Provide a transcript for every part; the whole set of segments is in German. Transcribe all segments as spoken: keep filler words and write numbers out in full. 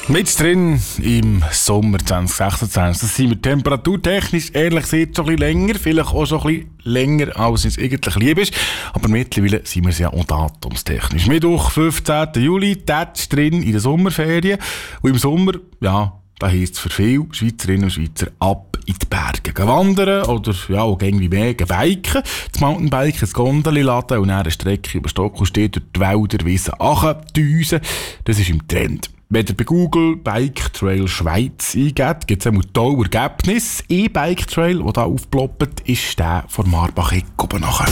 Mit drin im Sommer zwanzig sechsundzwanzig. Das sind wir temperaturtechnisch, ehrlich gesagt, schon ein bisschen länger. Vielleicht auch schon ein bisschen länger, als es eigentlich lieb ist. Aber mittlerweile sind wir ja auch datumstechnisch. Mittwoch, fünfzehnten Juli, tätsch drin in der Sommerferien. Und im Sommer, ja, da heisst es für viele Schweizerinnen und Schweizer ab in die Berge gehen wandern oder ja, auch irgendwie mehr gehen biken. Das Mountainbiken, das Gondeli laden und dann eine Strecke über Stock und steht durch die Wälder, Wiesen, Achen, Düsen. Das ist im Trend. Wenn ihr bei Google Bike Trail Schweiz eingebt, gibt es einmal tolle Ergebnisse. Ein Bike Trail, der hier aufploppt, ist der von Marbach-Eck oben nachher.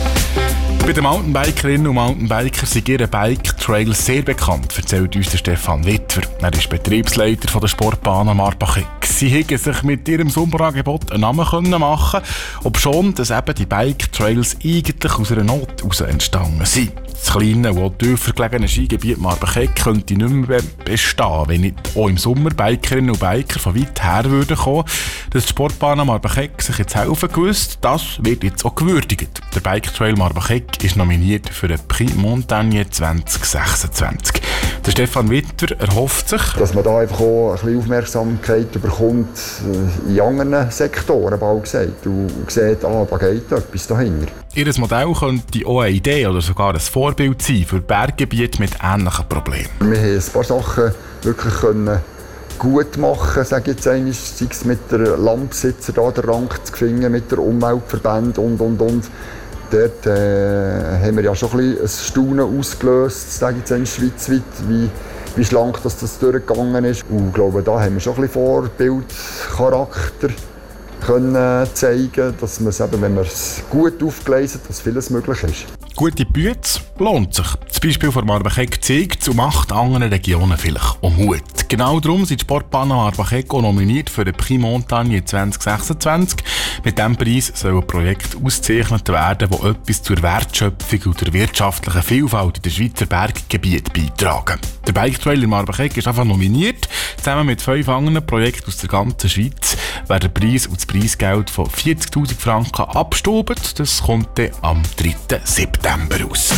Bei den Mountainbikerinnen und Mountainbiker sind ihre Bike Trails sehr bekannt, erzählt uns der Stefan Wittwer. Er ist Betriebsleiter von der Sportbahn Marbach-Eck. Sie hätten sich mit ihrem Sommerangebot einen Namen machen können, obschon dass eben die Bike Trails eigentlich aus einer Not heraus entstanden sind. Das kleine und tiefer gelegene Skigebiet Marbach-Eck könnte nicht mehr bestehen, wenn nicht auch im Sommer Bikerinnen und Biker von weit her würden kommen. Dass die Sportbahn Marbach-Eck sich jetzt helfen gewusst, das wird jetzt auch gewürdigt. Der Bike Trail Marbach-Eck ist nominiert für den Prix Montagne zwanzig sechsundzwanzig. Der Stefan Wittwer erhofft sich, dass man da einfach auch ein bisschen Aufmerksamkeit bekommt in anderen Sektoren, bald gesagt, und sieht, ah, da geht etwas dahinter. Ihr Modell könnte auch eine Idee oder sogar ein Vorbild sein für Berggebiete mit ähnlichen Problemen. Wir haben ein paar Sachen wirklich können gut machen, sage ich jetzt einmal, sei es mit der Landbesitzer da, der Rang zu finden, mit der Umweltverband und und und. Dort äh, haben wir ja schon ein, ein Staunen ausgelöst, sage ich jetzt einmal, schweizweit, wie, wie schlank das, das durchgegangen ist. Und ich glaube, da haben wir schon ein bisschen Vorbildcharakter können zeigen, dass man es eben, wenn man es gut aufgleist, dass vieles möglich ist. Gute Bütze lohnt sich. Das Beispiel von Marbach-Eck zeigt und macht anderen Regionen vielleicht auch Mut. Genau darum sind die Sportbahnen Marbach-Eck auch nominiert für den Prix Montagne zwanzig sechsundzwanzig. Mit diesem Preis sollen Projekte ausgezeichnet werden, die etwas zur Wertschöpfung und der wirtschaftlichen Vielfalt in den Schweizer Berggebieten beitragen. Der Bike Trail in Marbach-Eck ist einfach nominiert. Zusammen mit fünf anderen Projekten aus der ganzen Schweiz werden der Preis und das Preisgeld von vierzigtausend Franken abgestoben. Das kommt dann am dritten September raus.